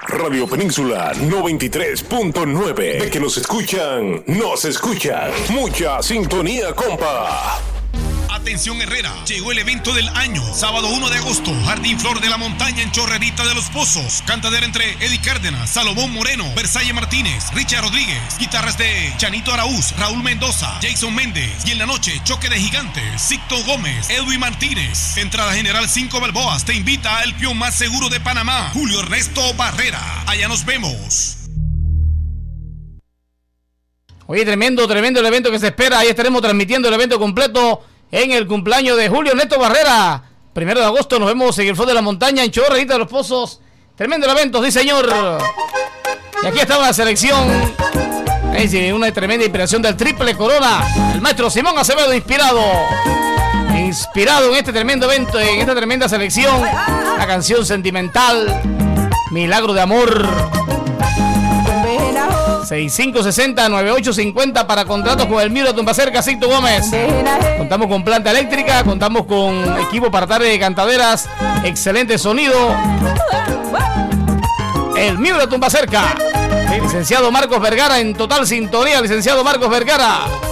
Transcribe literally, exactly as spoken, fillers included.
Radio Península noventa y tres punto nueve. De que nos escuchan, nos escuchan. Mucha sintonía, compa. Atención Herrera, llegó el evento del año, sábado uno de agosto, Jardín Flor de la Montaña en Chorrerita de los Pozos. Cantadera entre Eddie Cárdenas, Salomón Moreno, Versailles Martínez, Richard Rodríguez. Guitarras de Chanito Araúz, Raúl Mendoza, Jason Méndez. Y en la noche, Choque de Gigantes, Sicto Gómez, Edwin Martínez. Entrada general cinco balboas. Te invita al peón más seguro de Panamá, Julio Ernesto Barrera. Allá nos vemos. Oye, tremendo, tremendo el evento que se espera. Ahí estaremos transmitiendo el evento completo en el cumpleaños de Julio Ernesto Barrera. Primero de agosto nos vemos en el Flor de la Montaña, en Chorrerita de los Pozos. Tremendo el evento, sí señor. Y aquí está la selección. Es una tremenda inspiración del Triple Corona. El maestro Simón Acevedo inspirado. Inspirado en este tremendo evento, en esta tremenda selección. La canción sentimental, Milagro de Amor. seis cinco seis cero, nueve ocho cinco cero para contratos con el Miro Tumbacerca, Sicto Gómez. Contamos con planta eléctrica, contamos con equipo para tarde de cantaderas, excelente sonido. El Miro Tumbacerca. El licenciado Marcos Vergara en total sintonía, licenciado Marcos Vergara.